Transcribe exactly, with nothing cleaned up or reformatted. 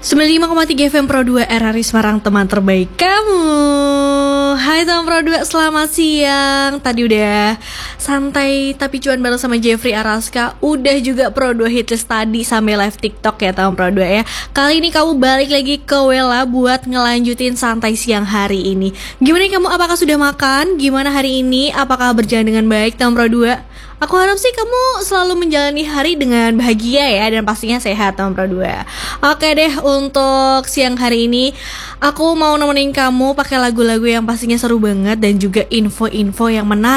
sembilan puluh lima koma tiga F M Pro dua R R I Semarang, teman terbaik kamu. Hai teman Pro dua, selamat siang. Tadi udah santai tapi cuan bareng sama Jeffrey Araska. Udah juga Pro dua hitlist tadi sampai live TikTok ya teman Pro dua ya. Kali ini kamu balik lagi ke Wella buat ngelanjutin santai siang hari ini. Gimana kamu, apakah sudah makan? Gimana hari ini? Apakah berjalan dengan baik teman Pro dua? Aku harap sih kamu selalu menjalani hari dengan bahagia ya, dan pastinya sehat teman Pro dua. Oke deh, untuk siang hari ini aku mau nemenin kamu pakai lagu-lagu yang pastinya seru banget dan juga info-info yang menarik